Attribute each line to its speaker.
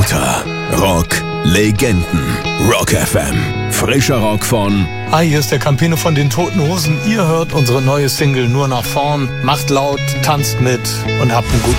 Speaker 1: Alter, Rock, Legenden, Rock FM, frischer Rock von...
Speaker 2: Hi, hier ist der Campino von den Toten Hosen. Ihr hört unsere neue Single Nur nach vorn. Macht laut, tanzt mit und habt einen guten